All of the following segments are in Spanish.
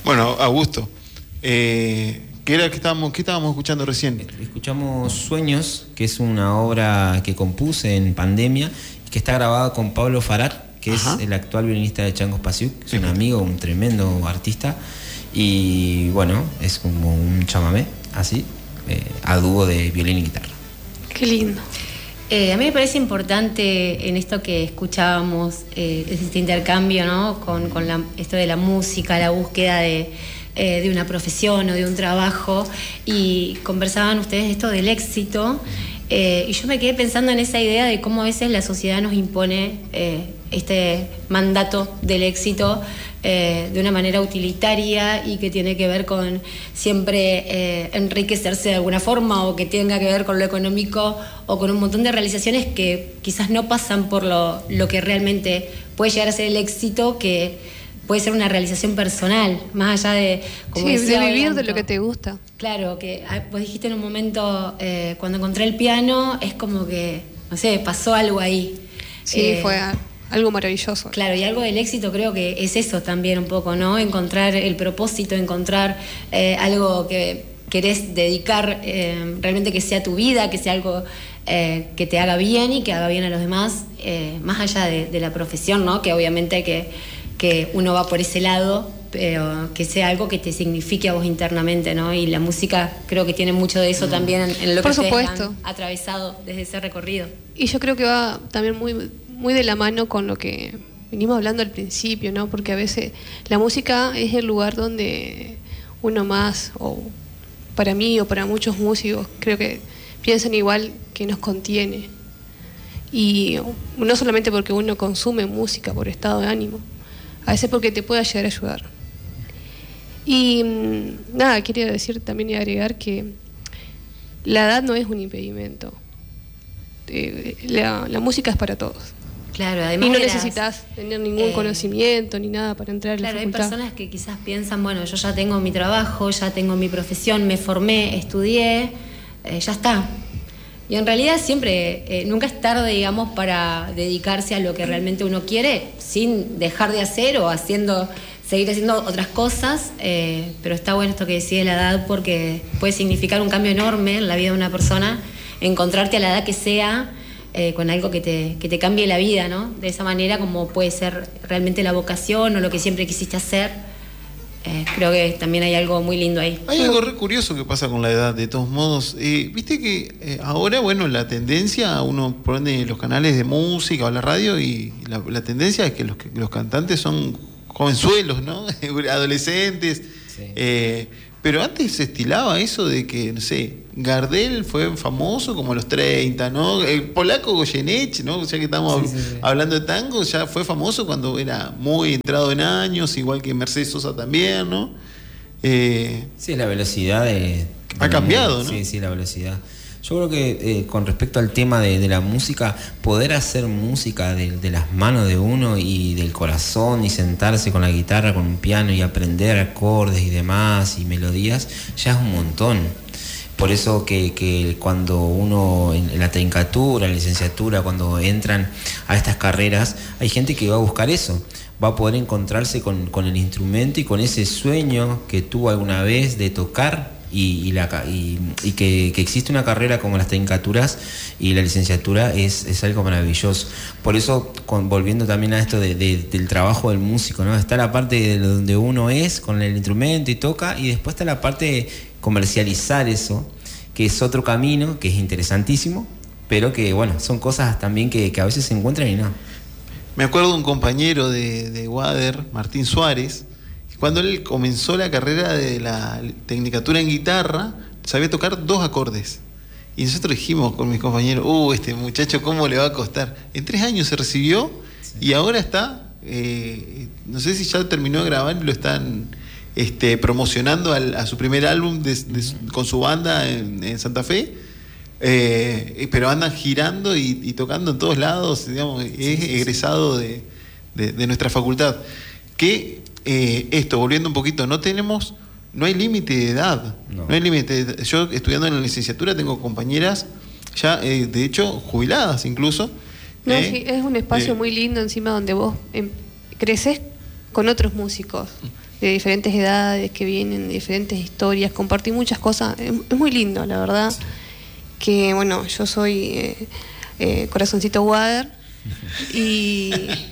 Bueno, Augusto, ¿qué estábamos escuchando recién? Escuchamos Sueños, que es una obra que compuse en pandemia y que está grabada con Pablo Farrar, que es el actual violinista de Changos Pasiuk, es un amigo, un tremendo artista, y bueno, es como un chamamé, así, a dúo de violín y guitarra. Qué lindo. A mí me parece importante en esto que escuchábamos, este intercambio, ¿no? con esto de la música, la búsqueda de una profesión o de un trabajo, y conversaban ustedes esto del éxito, y yo me quedé pensando en esa idea de cómo a veces la sociedad nos impone este mandato del éxito de una manera utilitaria y que tiene que ver con siempre enriquecerse de alguna forma, o que tenga que ver con lo económico o con un montón de realizaciones que quizás no pasan por lo que realmente puede llegar a ser el éxito, que puede ser una realización personal, más allá de, como decía, de vivir Blanco, de lo que te gusta. Claro, que vos dijiste en un momento, cuando encontré el piano, es como que, no sé, pasó algo ahí. Sí, fue algo maravilloso. Claro, y algo del éxito creo que es eso también un poco, ¿no? Encontrar el propósito, encontrar algo que querés dedicar, realmente que sea tu vida, que sea algo que te haga bien y que haga bien a los demás, más allá de la profesión, ¿no? Que obviamente que uno va por ese lado, pero que sea algo que te signifique a vos internamente, ¿no? Y la música creo que tiene mucho de eso también en lo que ustedes han atravesado desde ese recorrido. Y yo creo que va también muy de la mano con lo que venimos hablando al principio, ¿no? Porque a veces la música es el lugar donde uno más, o para mí o para muchos músicos, creo que piensan igual, que nos contiene. Y no solamente porque uno consume música por estado de ánimo, a veces porque te puede llegar a ayudar. Y nada, quería decir también y agregar que la edad no es un impedimento. La música es para todos. Claro, además y no necesitas tener ningún conocimiento ni nada para entrar en la facultad. Hay personas que quizás piensan, bueno, yo ya tengo mi trabajo, ya tengo mi profesión, me formé, estudié, ya está. Y en realidad siempre, nunca es tarde, digamos, para dedicarse a lo que realmente uno quiere, sin dejar de hacer o seguir haciendo otras cosas, pero está bueno esto que decía de la edad, porque puede significar un cambio enorme en la vida de una persona, encontrarte a la edad que sea, con algo que te cambie la vida, ¿no? De esa manera, como puede ser realmente la vocación o lo que siempre quisiste hacer. Creo que también hay algo muy lindo ahí. Hay algo re curioso que pasa con la edad, de todos modos. Viste que ahora, bueno, la tendencia, uno pone los canales de música o la radio y la tendencia es que los cantantes son jovenzuelos, ¿no? Adolescentes. Sí. Pero antes se estilaba eso de que, no sé, Gardel fue famoso como a los 30, ¿no? El polaco Goyeneche, ¿no? Ya que estamos hablando de tango, ya fue famoso cuando era muy entrado en años, igual que Mercedes Sosa también, ¿no? Sí, la velocidad ha cambiado, ¿no? Sí, la velocidad. Yo creo que con respecto al tema de la música, poder hacer música de las manos de uno y del corazón, y sentarse con la guitarra, con un piano y aprender acordes y demás y melodías, ya es un montón. Por eso que cuando uno en la tecnicatura, en la licenciatura, cuando entran a estas carreras, hay gente que va a buscar eso, va a poder encontrarse con el instrumento y con ese sueño que tuvo alguna vez de tocar. Y que existe una carrera como las tecnicaturas y la licenciatura es algo maravilloso. Por eso, volviendo también a esto del trabajo del músico, ¿no? Está la parte de donde uno es con el instrumento y toca, y después está la parte de comercializar eso, que es otro camino, que es interesantísimo, pero que, bueno, son cosas también que a veces se encuentran y no. Me acuerdo de un compañero de Wader, Martín Suárez. Cuando él comenzó la carrera de la tecnicatura en guitarra, sabía tocar 2 acordes. Y nosotros dijimos con mis compañeros, este muchacho, ¿cómo le va a costar? En 3 años se recibió, y ahora está, no sé si ya terminó de grabar, lo están promocionando a su primer álbum con su banda en Santa Fe. Pero andan girando y tocando en todos lados, digamos, es egresado de nuestra facultad. Volviendo un poquito, no hay límite de edad. No hay límite. Yo, estudiando en la licenciatura, tengo compañeras ya, de hecho, jubiladas incluso. Sí, es un espacio muy lindo encima, donde vos creces con otros músicos de diferentes edades que vienen, de diferentes historias, compartí muchas cosas, es muy lindo, la verdad, que bueno, yo soy Corazoncito Wader y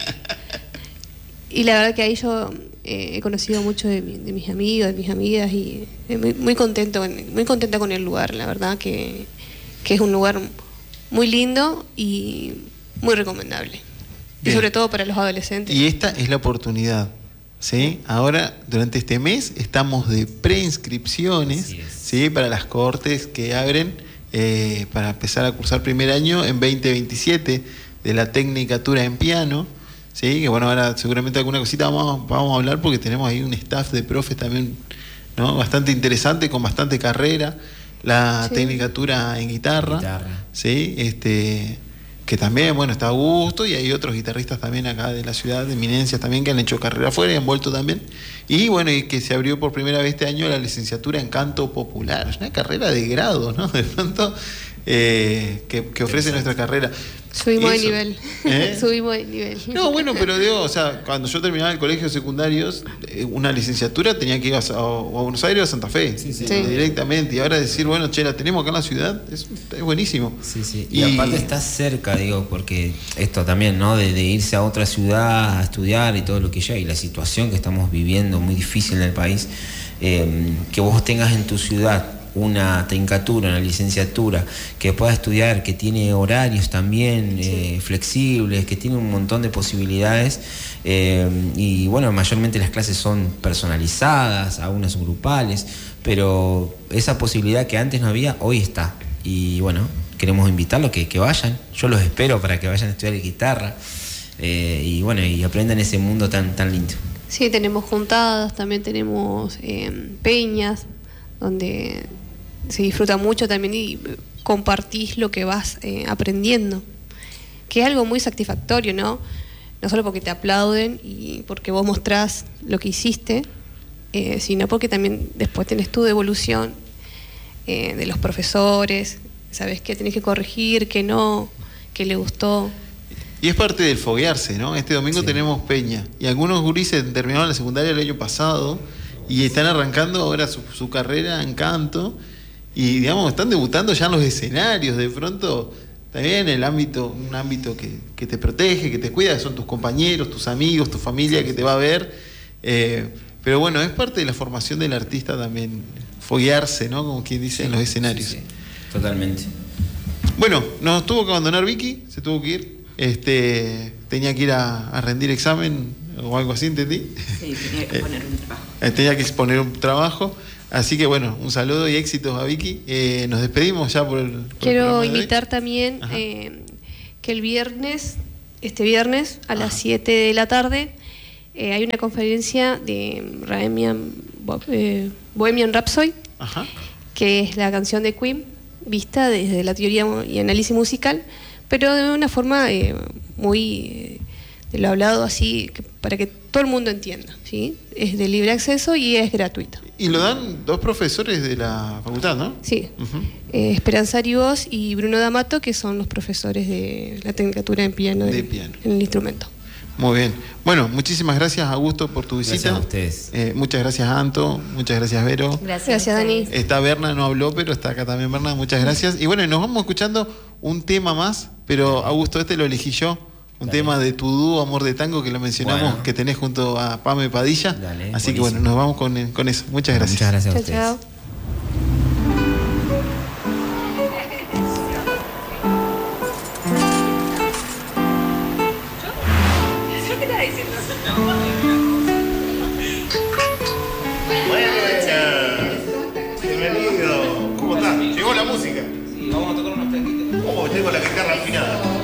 la verdad que ahí yo he conocido mucho de mis amigos, de mis amigas y muy contenta con el lugar, la verdad que es un lugar muy lindo y muy recomendable. Bien. Y sobre todo para los adolescentes. Y esta es la oportunidad, ¿sí? Ahora, durante este mes, estamos de preinscripciones, ¿sí? Para las cohortes que abren para empezar a cursar primer año en 2027 de la Tecnicatura en Piano, ¿sí? Que bueno, ahora seguramente alguna cosita vamos a hablar porque tenemos ahí un staff de profes también, ¿no? Bastante interesante, con bastante carrera. La Tecnicatura en guitarra. ¿Sí? Que también, bueno, está Augusto y hay otros guitarristas también acá de la ciudad, de eminencias también, que han hecho carrera afuera y han vuelto también. Y bueno, y que se abrió por primera vez este año la licenciatura en canto popular. Es una carrera de grado, ¿no? De pronto, que ofrece nuestra carrera. Subimos de nivel. Subimos de nivel. No, bueno, pero digo, o sea, cuando yo terminaba el colegio secundario, una licenciatura tenía que ir a Buenos Aires o a Santa Fe, directamente. Y ahora decir, bueno, che, la tenemos acá en la ciudad, es buenísimo. Sí. Y aparte está cerca, digo, porque esto también, ¿no? De irse a otra ciudad a estudiar y todo lo que ya, y la situación que estamos viviendo muy difícil en el país, que vos tengas en tu ciudad una tecnicatura, una licenciatura que pueda estudiar, que tiene horarios también flexibles, que tiene un montón de posibilidades, y bueno, mayormente las clases son personalizadas, algunas son grupales, pero esa posibilidad que antes no había, hoy está. Y bueno, queremos invitarlos que vayan, yo los espero para que vayan a estudiar guitarra, y bueno, y aprendan ese mundo tan lindo. Sí, tenemos juntadas, también tenemos peñas, donde se disfruta mucho también y compartís lo que vas aprendiendo, que es algo muy satisfactorio, ¿no? No solo porque te aplauden y porque vos mostrás lo que hiciste, sino porque también después tenés tu devolución de los profesores, sabés que tenés que corregir, que no, que le gustó. Y es parte del foguearse, ¿no? Este domingo tenemos peña y algunos gurises terminaron la secundaria el año pasado y están arrancando ahora su carrera en canto y, digamos, están debutando ya en los escenarios. De pronto, también un ámbito que te protege, que te cuida, que son tus compañeros, tus amigos, tu familia que te va a ver. Pero bueno, es parte de la formación del artista también, foguearse, ¿no? Como quien dice, en los escenarios. Sí, totalmente. Bueno, nos tuvo que abandonar Vicky, se tuvo que ir. Tenía que ir a rendir examen o algo así, ¿entendí? Sí, tenía que poner un trabajo. Tenía que exponer un trabajo. Así que bueno, un saludo y éxitos a Vicky. Nos despedimos ya por el Quiero invitar también que este viernes a las 7 de la tarde, hay una conferencia de Bohemian Rhapsody, que es la canción de Queen, vista desde la teoría y análisis musical, pero de una forma muy de lo hablado así, para que todo el mundo entienda, ¿sí? Es de libre acceso y es gratuito. Y lo dan dos profesores de la facultad, ¿no? Sí, Esperanza Aribos y Bruno D'Amato, que son los profesores de la Tecnicatura en piano, en el instrumento. Muy bien. Bueno, muchísimas gracias, Augusto, por tu visita. Gracias a ustedes. Muchas gracias, Anto. Muchas gracias, Vero. Gracias, Dani. Está Berna, no habló, pero está acá también Berna. Muchas gracias. Y bueno, nos vamos escuchando un tema más, pero Augusto, este lo elegí yo. Un tema de tu dúo, Amor de Tango, que lo mencionamos, que tenés junto a Pame Padilla. Dale, así que bueno, nos vamos con eso. Muchas gracias. Muchas gracias a ustedes. Chao. Bienvenido. ¿Cómo estás? ¿Llegó la música? Sí, vamos a tocar unos tanquitos. Oh, tengo la guitarra afinada.